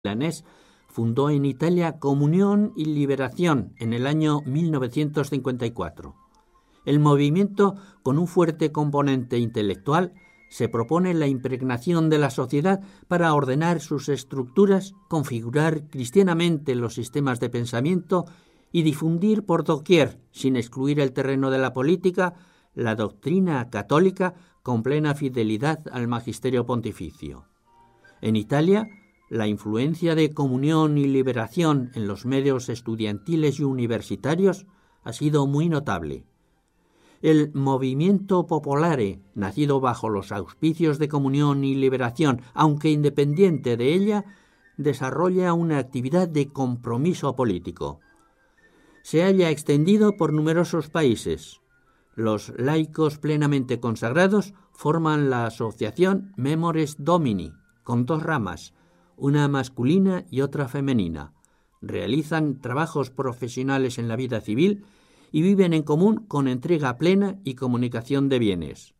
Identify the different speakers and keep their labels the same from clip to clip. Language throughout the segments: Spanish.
Speaker 1: milanés, fundó en Italia Comunión y Liberación en el año 1954. El movimiento, con un fuerte componente intelectual, se propone la impregnación de la sociedad para ordenar sus estructuras, configurar cristianamente los sistemas de pensamiento y difundir por doquier, sin excluir el terreno de la política, la doctrina católica con plena fidelidad al magisterio pontificio. En Italia, la influencia de Comunión y Liberación en los medios estudiantiles y universitarios ha sido muy notable. El Movimiento Popolare, nacido bajo los auspicios de Comunión y Liberación, aunque independiente de ella, desarrolla una actividad de compromiso político. Se halla extendido por numerosos países. Los laicos plenamente consagrados forman la asociación Memores Domini, con 2 ramas, una masculina y otra femenina. Realizan trabajos profesionales en la vida civil y viven en común con entrega plena y comunicación de bienes.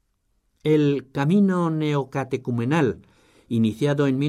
Speaker 1: El camino neocatecumenal, iniciado en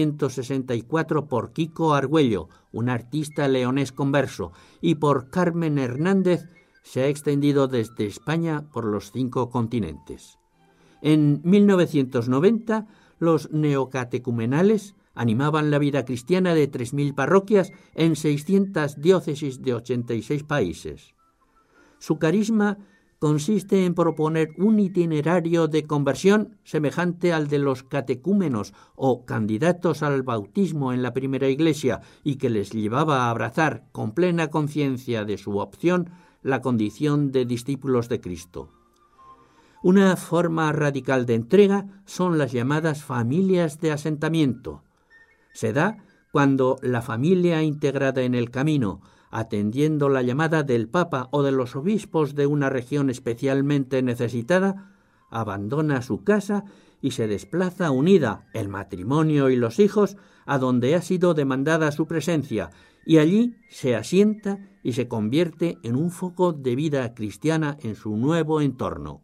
Speaker 1: 1964 por Kiko Argüello, un artista leonés converso, y por Carmen Hernández, se ha extendido desde España por los 5 continentes. En 1990, los neocatecumenales animaban la vida cristiana de 3.000 parroquias en 600 diócesis de 86 países. Su carisma consiste en proponer un itinerario de conversión semejante al de los catecúmenos o candidatos al bautismo en la primera iglesia y que les llevaba a abrazar con plena conciencia de su opción la condición de discípulos de Cristo. Una forma radical de entrega son las llamadas familias de asentamiento. Se da cuando la familia integrada en el camino, atendiendo la llamada del Papa o de los obispos de una región especialmente necesitada, abandona su casa y se desplaza unida, el matrimonio y los hijos, a donde ha sido demandada su presencia, y allí se asienta y se convierte en un foco de vida cristiana en su nuevo entorno.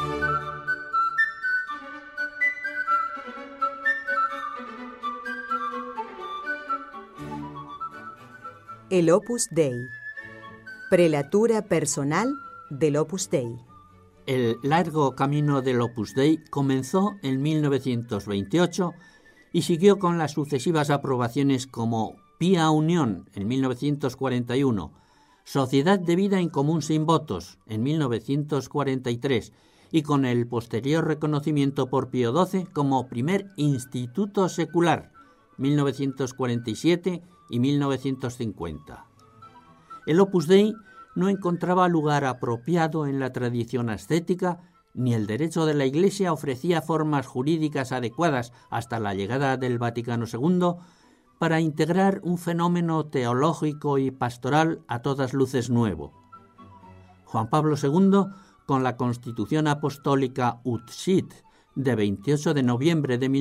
Speaker 2: El Opus Dei. Prelatura personal del Opus Dei.
Speaker 1: El largo camino del Opus Dei comenzó en 1928 y siguió con las sucesivas aprobaciones como Pía Unión en 1941, Sociedad de Vida en Común sin Votos en 1943 y con el posterior reconocimiento por Pío XII como primer instituto secular 1947 y 1950. El Opus Dei no encontraba lugar apropiado en la tradición ascética, ni el derecho de la Iglesia ofrecía formas jurídicas adecuadas hasta la llegada del Vaticano II para integrar un fenómeno teológico y pastoral a todas luces nuevo. Juan Pablo II, con la Constitución Apostólica Ut Sit de 28 de noviembre de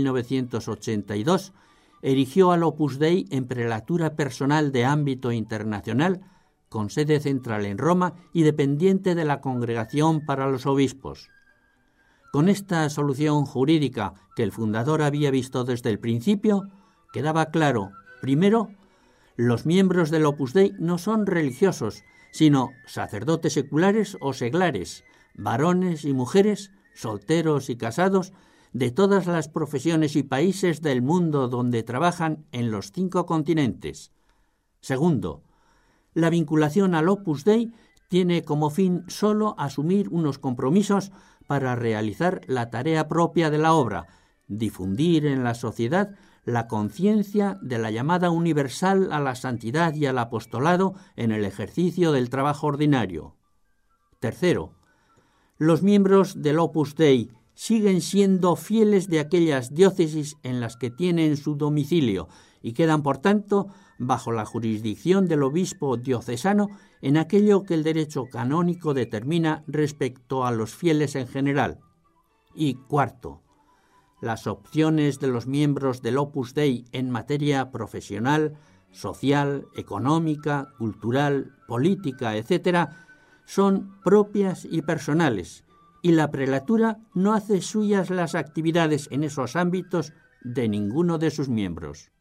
Speaker 1: 1982, erigió al Opus Dei en prelatura personal de ámbito internacional, con sede central en Roma y dependiente de la Congregación para los Obispos. Con esta solución jurídica que el fundador había visto desde el principio, quedaba claro, primero, los miembros del Opus Dei no son religiosos, sino sacerdotes seculares o seglares, varones y mujeres, solteros y casados, de todas las profesiones y países del mundo donde trabajan en los 5 continentes. Segundo, la vinculación al Opus Dei tiene como fin solo asumir unos compromisos para realizar la tarea propia de la obra, difundir en la sociedad la conciencia de la llamada universal a la santidad y al apostolado en el ejercicio del trabajo ordinario. Tercero, los miembros del Opus Dei siguen siendo fieles de aquellas diócesis en las que tienen su domicilio y quedan, por tanto, bajo la jurisdicción del obispo diocesano en aquello que el derecho canónico determina respecto a los fieles en general. Y cuarto, las opciones de los miembros del Opus Dei en materia profesional, social, económica, cultural, política, etc., son propias y personales, y la prelatura no hace suyas las actividades en esos ámbitos de ninguno de sus miembros.